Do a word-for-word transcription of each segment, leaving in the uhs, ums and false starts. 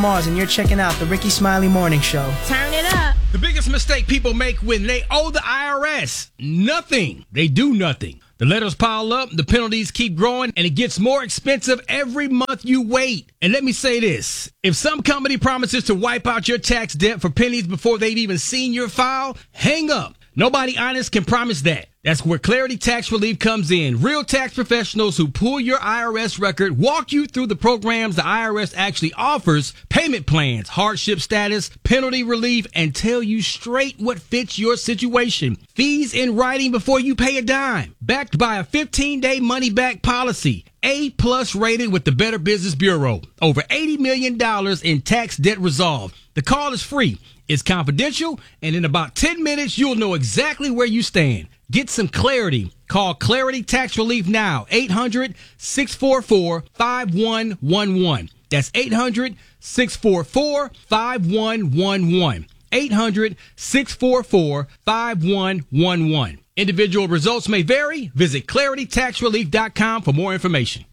Mars, and you're checking out the Ricky Smiley Morning Show. Turn it up. The biggest mistake people make when they owe the I R S, nothing. They do nothing. The letters pile up, the penalties keep growing, and it gets more expensive every month you wait. And let me say this. If some company promises to wipe out your tax debt for pennies before they've even seen your file, hang up. Nobody honest can promise that. That's where Clarity Tax Relief comes in. Real tax professionals who pull your I R S record, walk you through the programs the I R S actually offers, payment plans, hardship status, penalty relief, and tell you straight what fits your situation. Fees in writing before you pay a dime. Backed by a fifteen-day money-back policy. A-plus rated with the Better Business Bureau. Over eighty million dollars in tax debt resolved. The call is free. It's confidential, and in about ten minutes, you'll know exactly where you stand. Get some clarity. Call Clarity Tax Relief now. eight hundred, six four four, five one one one. That's eight hundred, six four four, five one one one. eight hundred, six four four, five one one one. Individual results may vary. Visit clarity tax relief dot com for more information.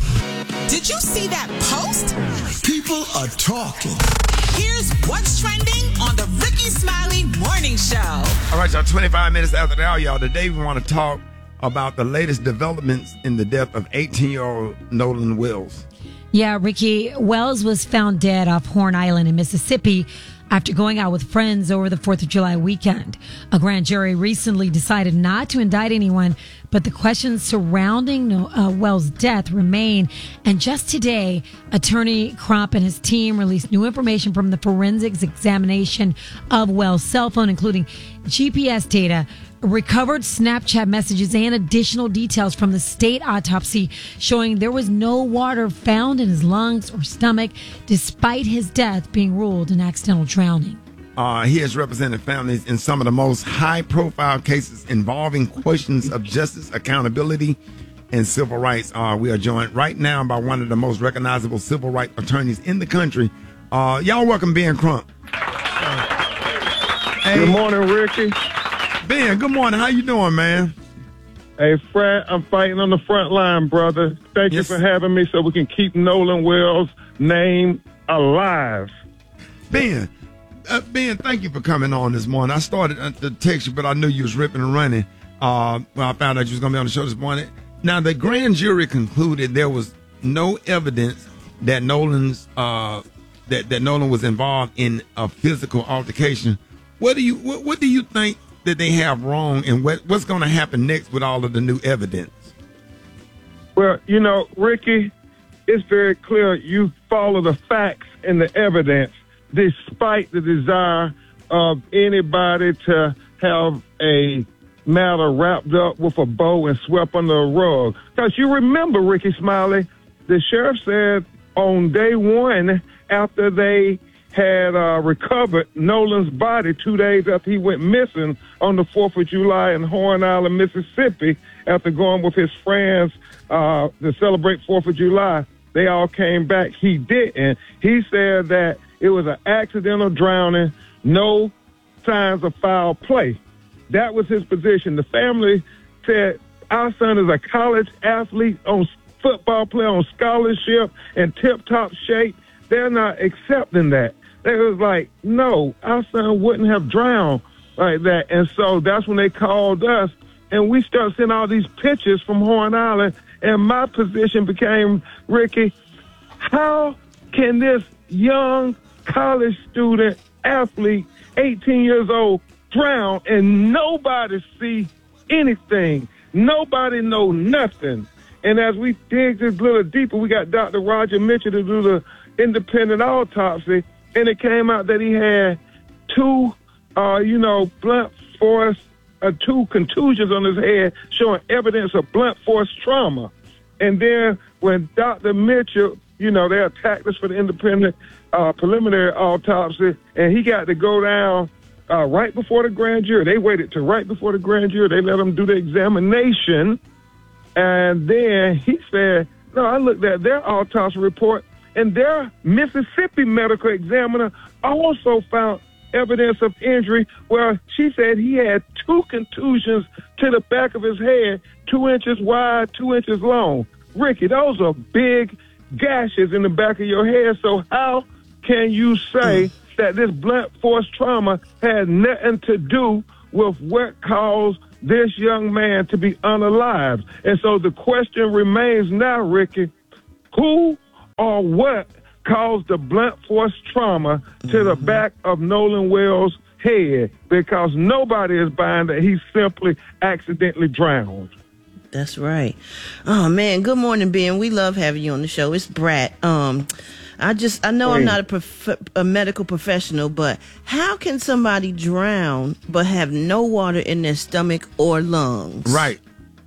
Did you see that post? People are talking. Here's what's trending on the Ricky Smiley Morning Show. All right, y'all, twenty-five minutes after the hour, y'all. Today we want to talk about the latest developments in the death of eighteen-year-old Nolan Wells. Yeah, Ricky, Wells was found dead off Horn Island in Mississippi after going out with friends over the fourth of July weekend. A grand jury recently decided not to indict anyone, but the questions surrounding uh, Wells' death remain. And just today, Attorney Crump and his team released new information from the forensics examination of Wells' cell phone, including G P S data, recovered Snapchat messages, and additional details from the state autopsy showing there was no water found in his lungs or stomach, despite his death being ruled an accidental drowning. Uh, he has represented families in some of the most high-profile cases involving questions of justice, accountability, and civil rights. Uh, we are joined right now by one of the most recognizable civil rights attorneys in the country. Uh, y'all welcome Ben Crump. Hey. Good morning, Ricky. Ben, good morning. How you doing, man? Hey, Fred, I'm fighting on the front line, brother. Thank yes. you for having me so we can keep Nolan Wells' name alive. Ben, uh, Ben, thank you for coming on this morning. I started to text you, but I knew you was ripping and running uh, when I found out you was going to be on the show this morning. Now, the grand jury concluded there was no evidence that Nolan's uh, that, that Nolan was involved in a physical altercation. What do you what, what do you think that they have wrong, and what, what's going to happen next with all of the new evidence? Well, you know, Ricky, it's very clear you follow the facts and the evidence despite the desire of anybody to have a matter wrapped up with a bow and swept under a rug. Because you remember, Ricky Smiley, the sheriff said on day one after they had uh, recovered Nolan's body two days after he went missing on the fourth of July in Horn Island, Mississippi, after going with his friends uh, to celebrate fourth of July. They all came back. He didn't. He said that it was an accidental drowning, no signs of foul play. That was his position. The family said, our son is a college athlete, on football player on scholarship and tip-top shape. They're not accepting that. They was like, no, our son wouldn't have drowned like that. And so that's when they called us, and we started seeing all these pictures from Horn Island, and my position became, Ricky, how can this young college student, athlete, eighteen years old, drown and nobody see anything? Nobody know nothing. And as we dig this a little deeper, we got Doctor Roger Mitchell to do the independent autopsy, and it came out that he had two, uh, you know, blunt force, uh, two contusions on his head, showing evidence of blunt force trauma. And then when Doctor Mitchell, you know, they attacked us for the independent uh, preliminary autopsy, and he got to go down uh, right before the grand jury. They waited to right before the grand jury. They let him do the examination. And then he said, no, I looked at their autopsy report, and their Mississippi medical examiner also found evidence of injury where she said he had two contusions to the back of his head, two inches wide, two inches long. Ricky, those are big gashes in the back of your head. So how can you say that this blunt force trauma had nothing to do with what caused this young man to be unalived? And so the question remains now, Ricky, who or what caused the blunt force trauma to the back of Nolan Wells' head? Because nobody is buying that he simply accidentally drowned. That's right. Oh, man. Good morning, Ben. We love having you on the show. It's Brat. Um, I just, I know hey. I'm not a, prof- a medical professional, but how can somebody drown but have no water in their stomach or lungs? Right.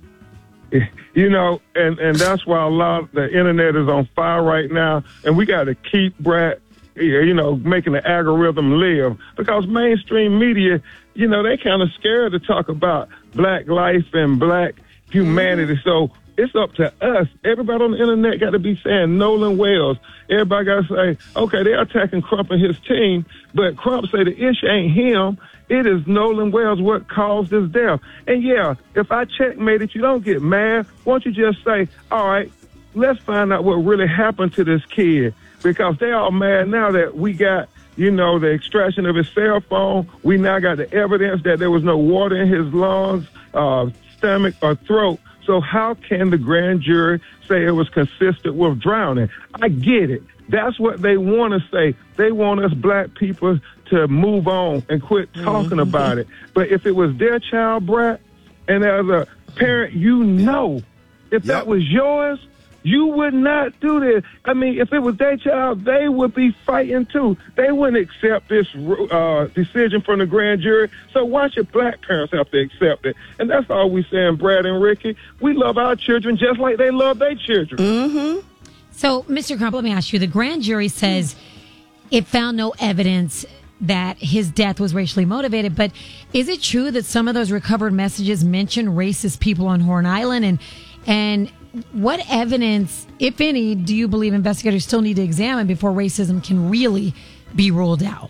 You know, and, and that's why a lot of the internet is on fire right now, and we got to keep Brat, you know, making the algorithm live, because mainstream media, you know, they kind of scared to talk about black life and black humanity. Mm-hmm. So it's up to us. Everybody on the internet got to be saying Nolan Wells. Everybody got to say, okay, they're attacking Crump and his team, but Crump say the issue ain't him. It is Nolan Wells what caused his death. And yeah, if I checkmate it, you don't get mad. Why don't you just say, all right, let's find out what really happened to this kid? Because they all mad now that we got, you know, the extraction of his cell phone. We now got the evidence that there was no water in his lungs, uh, stomach, or throat. So how can the grand jury say it was consistent with drowning? I get it. That's what they want to say. They want us black people to move on and quit talking mm-hmm. about it. But if it was their child, Brat, and as a parent, you know, if yep. that was yours, you would not do this. I mean, if it was their child, they would be fighting too. They wouldn't accept this uh, decision from the grand jury. So why should black parents have to accept it? And that's all we saying, Brad and Ricky. We love our children just like they love their children. Mm-hmm. So, Mister Crump, let me ask you. The grand jury says it found no evidence that his death was racially motivated, but is it true that some of those recovered messages mention racist people on Horn Island? And and what evidence, if any, do you believe investigators still need to examine before racism can really be ruled out?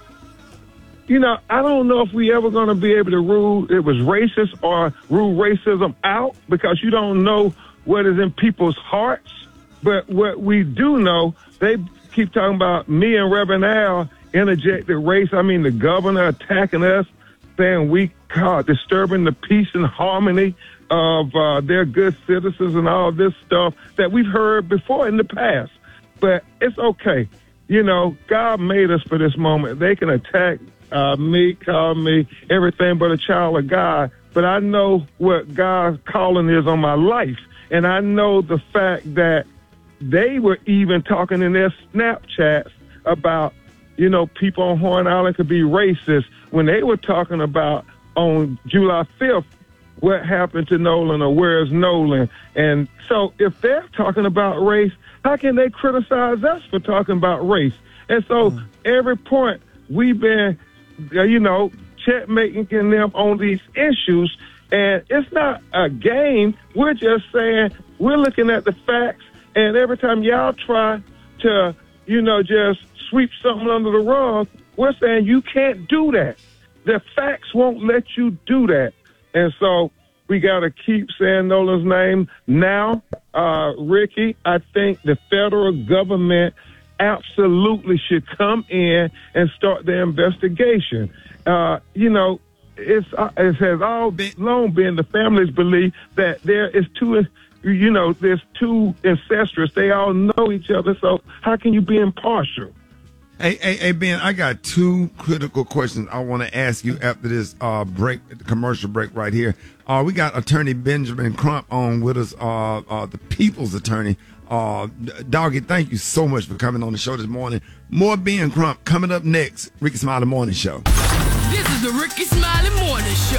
You know, I don't know if we ever going to be able to rule it was racist or rule racism out, because you don't know what is in people's hearts. But what we do know, they keep talking about me and Reverend Al interjected race. I mean, the governor attacking us, saying we caught disturbing the peace and harmony of uh, their good citizens and all this stuff that we've heard before in the past. But it's okay. You know, God made us for this moment. They can attack uh, me, call me everything but a child of God. But I know what God's calling is on my life. And I know the fact that they were even talking in their Snapchats about, you know, people on Horn Island could be racist when they were talking about on July fifth what happened to Nolan or where's Nolan. And so if they're talking about race, how can they criticize us for talking about race? And so mm. every point we've been, you know, checkmating them on these issues. And it's not a game. We're just saying we're looking at the facts. And every time y'all try to, you know, just sweep something under the rug, we're saying you can't do that. The facts won't let you do that. And so we got to keep saying Nolan's name. Now, uh, Ricky, I think the federal government absolutely should come in and start the investigation. Uh, you know, it's, uh, it has all been, long been the family's belief that there is too... You know, there's two incestuous. They all know each other. So how can you be impartial? Hey, hey, hey, Ben, I got two critical questions I want to ask you after this uh, break, commercial break right here. Uh, we got Attorney Benjamin Crump on with us, uh, uh, the people's attorney. Uh, Doggy, thank you so much for coming on the show this morning. More Ben Crump coming up next. Ricky Smiley Morning Show. This is the Ricky Smiley Morning Show.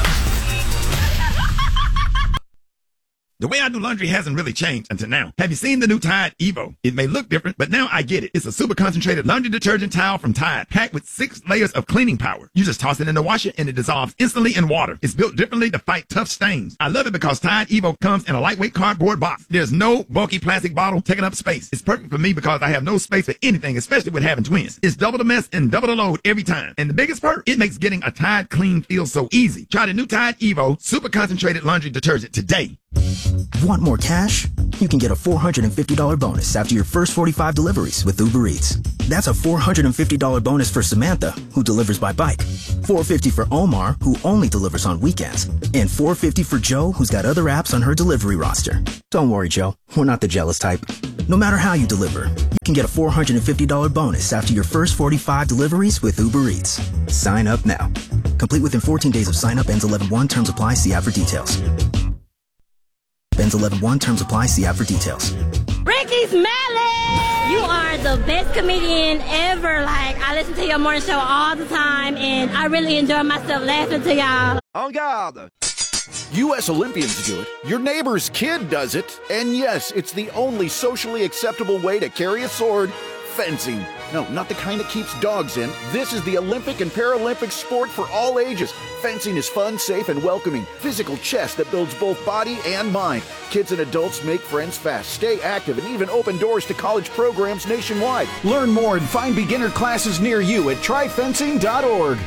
The way I do laundry hasn't really changed until now. Have you seen the new Tide Evo? It may look different, but now I get it. It's a super concentrated laundry detergent towel from Tide, packed with six layers of cleaning power. You just toss it in the washer and it dissolves instantly in water. It's built differently to fight tough stains. I love it because Tide Evo comes in a lightweight cardboard box. There's no bulky plastic bottle taking up space. It's perfect for me because I have no space for anything, especially with having twins. It's double the mess and double the load every time. And the biggest perk, it makes getting a Tide clean feel so easy. Try the new Tide Evo super concentrated laundry detergent today. Want more cash? You can get a four hundred fifty dollars bonus after your first forty-five deliveries with Uber Eats. That's a four hundred fifty dollars bonus for Samantha, who delivers by bike, four hundred fifty dollars for Omar, who only delivers on weekends, and four hundred fifty dollars for Joe, who's got other apps on her delivery roster. Don't worry, Joe. We're not the jealous type. No matter how you deliver, you can get a four hundred fifty dollars bonus after your first forty-five deliveries with Uber Eats. Sign up now. Complete within fourteen days of sign up. Ends eleven one. Terms apply. See app for details. Ends eleven one. Terms apply. See app for details. Ricky Smiley! You are the best comedian ever. Like, I listen to your morning show all the time, and I really enjoy myself laughing to y'all. En garde! U S Olympians do it, your neighbor's kid does it, and yes, it's the only socially acceptable way to carry a sword, fencing. No, not the kind that keeps dogs in. This is the Olympic and Paralympic sport for all ages. Fencing is fun, safe, and welcoming. Physical chess that builds both body and mind. Kids and adults make friends fast, stay active, and even open doors to college programs nationwide. Learn more and find beginner classes near you at try fencing dot org.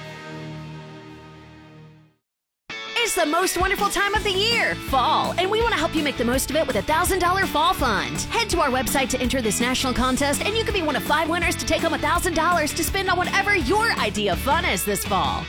It's the most wonderful time of the year, fall, and we want to help you make the most of it with a one thousand dollars Fall Fund. Head to our website to enter this national contest, and you can be one of five winners to take home one thousand dollars to spend on whatever your idea of fun is this fall.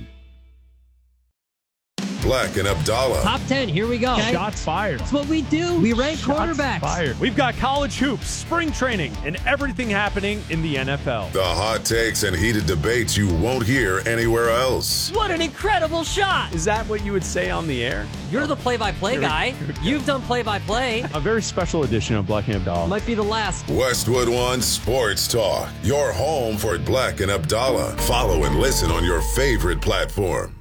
Black and Abdallah. Top ten, here we go. Okay. Shots fired. That's what we do. We rank Shots quarterbacks. Fired. We've got college hoops, spring training, and everything happening in the N F L. The hot takes and heated debates you won't hear anywhere else. What an incredible shot. Is that what you would say on the air? You're the play-by-play guy. You've done play-by-play. A very special edition of Black and Abdallah. Might be the last. Westwood One Sports Talk. Your home for Black and Abdallah. Follow and listen on your favorite platform.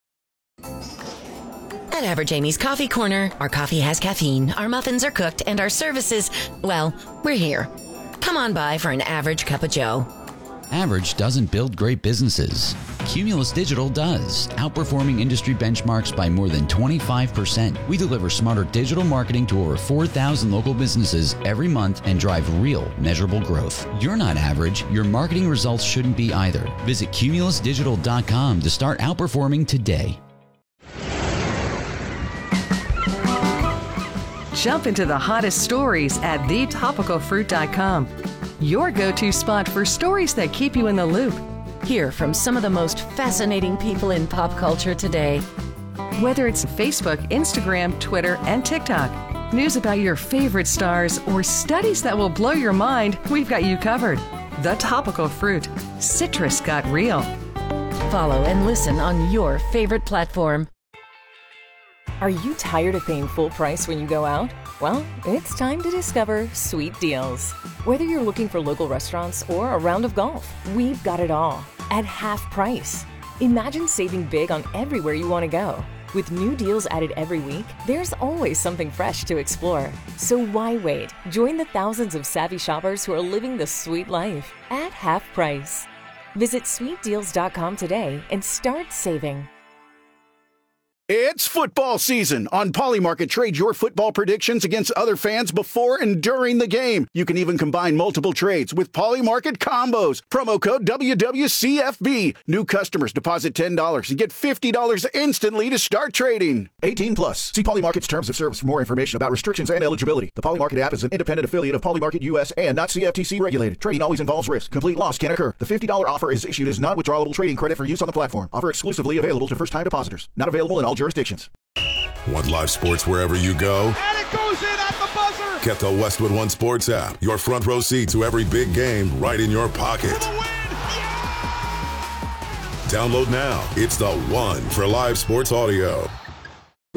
At Average Amy's Coffee Corner, our coffee has caffeine, our muffins are cooked, and our services, well, we're here. Come on by for an average cup of joe. Average doesn't build great businesses. Cumulus Digital does, outperforming industry benchmarks by more than twenty-five percent. We deliver smarter digital marketing to over four thousand local businesses every month and drive real, measurable growth. You're not average. Your marketing results shouldn't be either. Visit cumulus digital dot com to start outperforming today. Jump into the hottest stories at the topical fruit dot com. Your go-to spot for stories that keep you in the loop. Hear from some of the most fascinating people in pop culture today. Whether it's Facebook, Instagram, Twitter, and TikTok, news about your favorite stars, or studies that will blow your mind, we've got you covered. The Topical Fruit. Citrus got real. Follow and listen on your favorite platform. Are you tired of paying full price when you go out? Well, it's time to discover Sweet Deals. Whether you're looking for local restaurants or a round of golf, we've got it all at half price. Imagine saving big on everywhere you want to go. With new deals added every week, there's always something fresh to explore. So why wait? Join the thousands of savvy shoppers who are living the sweet life at half price. Visit sweet deals dot com today and start saving. It's football season. On Polymarket, trade your football predictions against other fans before and during the game. You can even combine multiple trades with Polymarket combos. Promo code W W C F B. New customers deposit ten dollars and get fifty dollars instantly to start trading. eighteen plus. See Polymarket's terms of service for more information about restrictions and eligibility. The Polymarket app is an independent affiliate of Polymarket U S and not C F T C regulated. Trading always involves risk. Complete loss can occur. The fifty dollars offer is issued as non-withdrawable trading credit for use on the platform. Offer exclusively available to first-time depositors. Not available in all jurisdictions. Want live sports wherever you go? And it goes in at the buzzer! Get the Westwood One Sports app. Your front row seat to every big game right in your pocket. Yeah! Download now. It's the one for live sports audio.